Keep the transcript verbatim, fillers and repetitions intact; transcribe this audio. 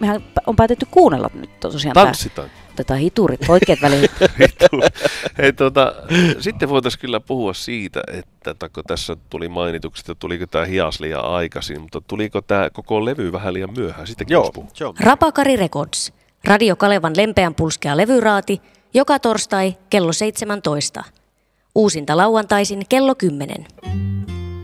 mehän on päätetty kuunnella nyt tosiaan. Tanssitaan. Otetaan hiturit oikeat väliin. Hei, tuota, sitten voitaisiin kyllä puhua siitä, että kun tässä tuli mainituksi, että tuliko tämä hias liian aikaisin, mutta tuliko tämä koko levy vähän liian myöhään? Sitäkin Joo. Rapakari Records. Radio Kalevan lempeän pulskea levyraati. Joka torstai kello seitsemäntoista. Uusinta lauantaisin kello kymmenen.